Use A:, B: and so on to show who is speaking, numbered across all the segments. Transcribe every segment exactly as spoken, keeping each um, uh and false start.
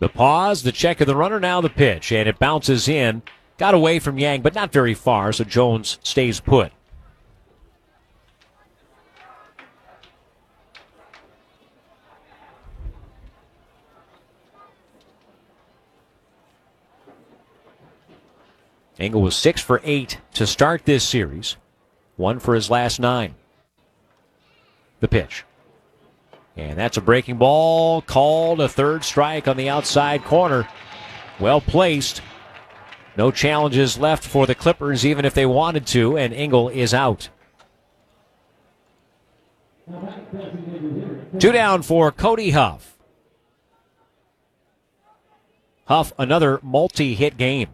A: The pause, the check of the runner, now the pitch, and it bounces in. Got away from Yang, but not very far, so Jones stays put. Engel was six for eight to start this series. One for his last nine. The pitch. And that's a breaking ball, called a third strike on the outside corner. Well placed. No challenges left for the Clippers, even if they wanted to, and Engel is out. Two down for Cody Huff. Huff, another multi-hit game.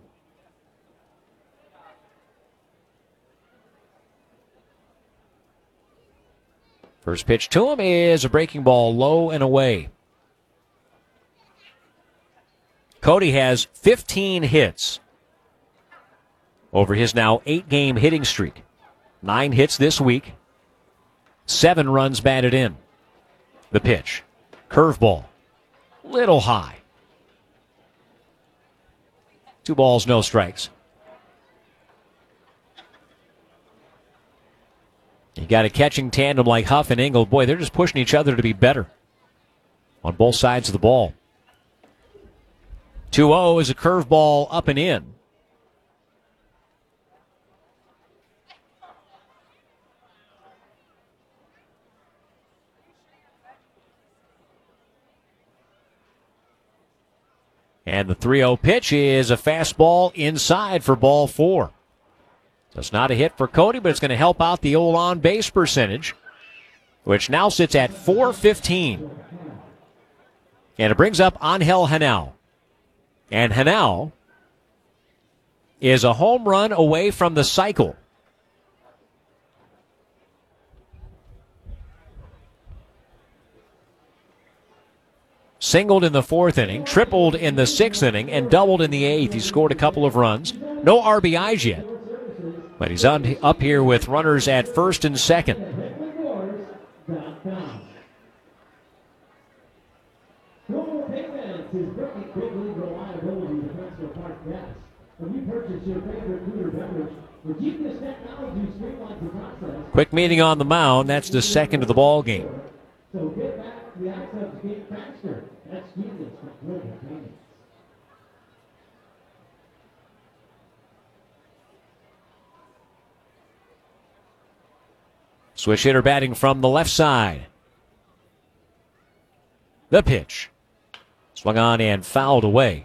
A: First pitch to him is a breaking ball, low and away. Cody has fifteen hits over his now eight-game hitting streak. Nine hits this week. Seven runs batted in. The pitch. Curveball. Little high. Two balls, no strikes. You got a catching tandem like Huff and Engel. Boy, they're just pushing each other to be better on both sides of the ball. two oh is a curveball up and in. And the three oh pitch is a fastball inside for ball four. So it's not a hit for Cody, but it's going to help out the old on-base percentage, which now sits at four fifteen. And it brings up Angel Henao. And Henao is a home run away from the cycle. Singled in the fourth inning, tripled in the sixth inning, and doubled in the eighth. He scored a couple of runs. No R B Is yet. But he's on, up here with runners at first and second. Quick meeting on the mound. That's the second of the ball game. So get back to the access game faster. That's genius. Switch hitter batting from the left side. The pitch. Swung on and fouled away.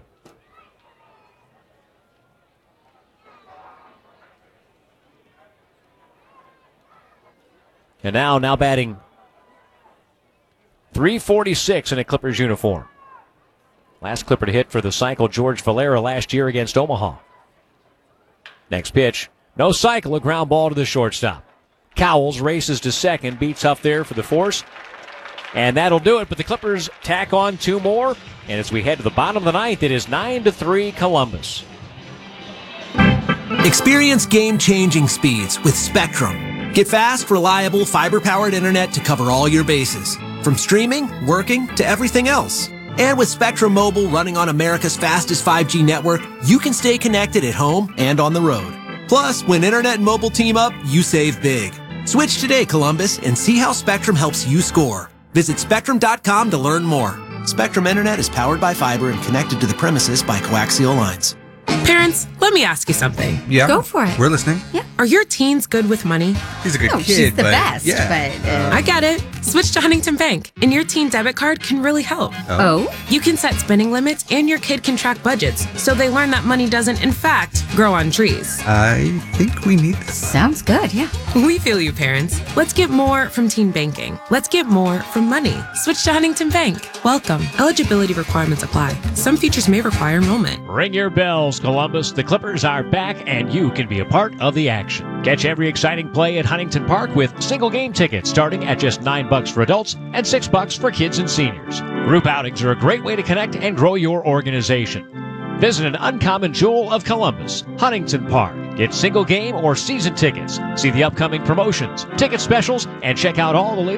A: And now, now batting three forty-six in a Clippers uniform. Last Clipper to hit for the cycle, George Valera, last year against Omaha. Next pitch. No cycle, a ground ball to the shortstop. Cowles races to second, beats up there for the force. And that'll do it, but the Clippers tack on two more. And as we head to the bottom of the ninth, it is nine to three Columbus.
B: Experience game-changing speeds with Spectrum. Get fast, reliable, fiber-powered internet to cover all your bases. From streaming, working, to everything else. And with Spectrum Mobile running on America's fastest five G network, you can stay connected at home and on the road. Plus, when internet and mobile team up, you save big. Switch today, Columbus, and see how Spectrum helps you score. Visit Spectrum dot com to learn more. Spectrum Internet is powered by fiber and connected to the premises by coaxial lines.
C: Parents, let me ask you something.
D: Yeah.
E: Go for it.
D: We're listening.
E: Yeah.
C: Are your teens good with money?
D: He's a good
E: No,
D: kid,
E: she's the
D: but
E: best,
D: yeah.
E: but, uh,
C: I get it. Switch to Huntington Bank, and your teen debit card can really help.
E: Oh?
C: You can set spending limits, and your kid can track budgets, so they learn that money doesn't, in fact, grow on trees.
D: I think we need this.
E: Sounds good, yeah.
C: We feel you, parents. Let's get more from teen banking. Let's get more from money. Switch to Huntington Bank. Welcome. Eligibility requirements apply. Some features may require enrollment.
A: Ring your bells, Columbus. The Clippers are back, and you can be a part of the action. Catch every exciting play at Huntington Park with single game tickets starting at just nine bucks for adults and six bucks for kids and seniors. Group outings are a great way to connect and grow your organization. Visit an uncommon jewel of Columbus, Huntington Park. Get single game or season tickets. See the upcoming promotions, ticket specials, and check out all the latest